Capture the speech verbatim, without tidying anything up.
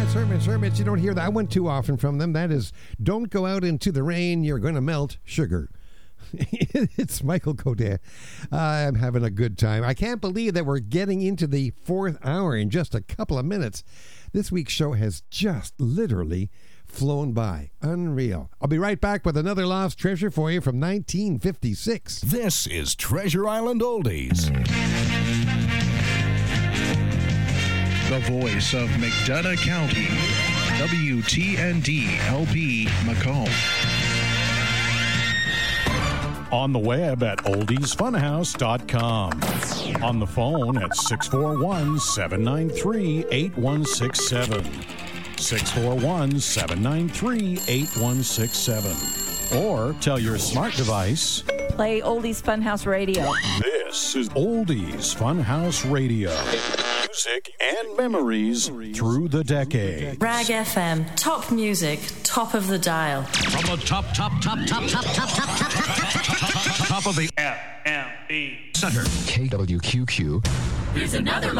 Hermits, Hermits, Hermits. You don't hear that one too often from them. That is, don't go out into the rain. You're going to melt sugar. It's Michael Codet. Uh, I'm having a good time. I can't believe that we're getting into the fourth hour in just a couple of minutes. This week's show has just literally flown by. Unreal. I'll be right back with another lost treasure for you from nineteen fifty-six. This is Treasure Island Oldies. The voice of McDonough County, W T N D L P Macomb. On the web at oldies funhouse dot com. On the phone at six four one, seven nine three, eight one six seven. six four one, seven nine three, eight one six seven. Or tell your smart device, play Oldies Funhouse Radio. This is Oldies Funhouse Radio. Music and memories through the decade. Rag F M, top music, top of the dial. From the top, top, top, top, top, top, top, top, top, top, top of the F M E Center. K W Q Q. Here's another